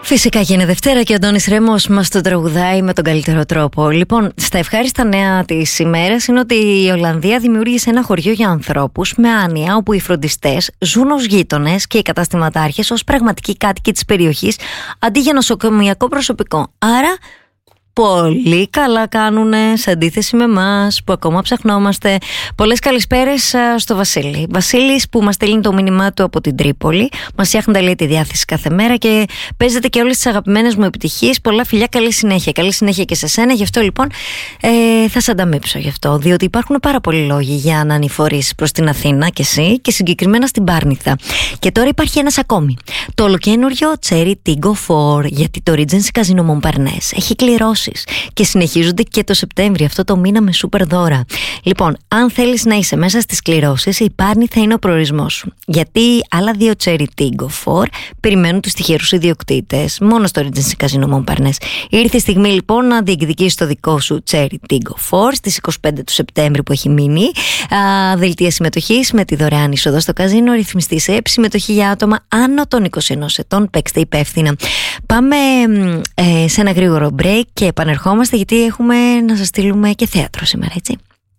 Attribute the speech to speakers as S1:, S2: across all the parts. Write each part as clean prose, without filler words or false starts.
S1: Φυσικά και είναι Δευτέρα και ο Αντώνης Ρέμος μας το τραγουδάει με τον καλύτερο τρόπο. Λοιπόν, στα ευχάριστα νέα της ημέρας είναι ότι η Ολλανδία δημιούργησε ένα χωριό για ανθρώπους με άνοια, όπου οι φροντιστές ζουν ως γείτονες και οι καταστηματάρχες ως πραγματικοί κάτοικοι της περιοχής αντί για νοσοκομιακό προσωπικό. Άρα πολύ καλά κάνουνε, σε αντίθεση με εμάς που ακόμα ψαχνόμαστε. Πολλές καλησπέρες στο Βασίλη. Βασίλης που μας στέλνει το μήνυμά του από την Τρίπολη. Μας φτιάχνετε, λέει, τη διάθεση κάθε μέρα και παίζετε και όλες τις αγαπημένες μου επιτυχίες. Πολλά φιλιά, καλή συνέχεια. Καλή συνέχεια και σε σένα. Γι' αυτό λοιπόν θα σε ανταμείψω γι' αυτό. Διότι υπάρχουν πάρα πολλοί λόγοι για να ανηφορείς προς την Αθήνα και εσύ και συγκεκριμένα στην Πάρνηθα. Και τώρα υπάρχει ένας ακόμη. Το ολοκένουργιο Cherry Tingo 4, γιατί το Regency Casino Montparnasse έχει κληρώσει. Και συνεχίζονται και το Σεπτέμβριο αυτό το μήνα με σούπερ δώρα. Λοιπόν, αν θέλεις να είσαι μέσα στις κληρώσεις, η Πάρνηθα είναι ο προορισμός σου. Γιατί άλλα δύο Cherry Tingo 4 περιμένουν τους τυχερούς ιδιοκτήτες μόνο στο Regency Casino Montparnasse. Ήρθε η στιγμή λοιπόν να διεκδικήσεις το δικό σου Cherry Tingo 4 στις 25 του Σεπτέμβρη που έχει μείνει. Δελτία συμμετοχής με τη δωρεάν είσοδο στο καζίνο, ρυθμιστή σε συμμετοχή για άτομα άνω των 21 ετών. Παίξτε υπεύθυνα. Πάμε σε ένα γρήγορο break και επανερχόμαστε, γιατί έχουμε να σας στείλουμε και θέατρο σήμερα, έτσι.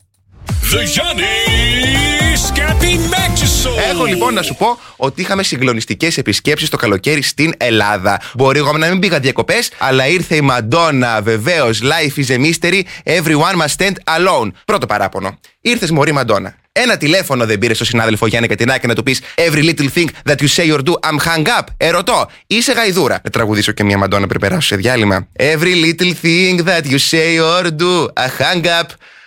S2: Έχω λοιπόν να σου πω ότι είχαμε συγκλονιστικές επισκέψεις το καλοκαίρι στην Ελλάδα. Μπορεί εγώ να μην πήγα διακοπές, αλλά ήρθε η Μαντόνα. Βεβαίως, life is a mystery, everyone must stand alone. Πρώτο παράπονο. Ήρθες, μωρή Μαντόνα. Ένα τηλέφωνο δεν πήρε στον συνάδελφο Γιάννη Κατινάκη να του πεις Every little thing that you say or do, I'm hung up. Ερωτώ, είσαι γαϊδούρα. Να τραγουδήσω και μια Μαντόνα πριν περάσω σε διάλειμμα. Every little thing that you say or do, I hung up.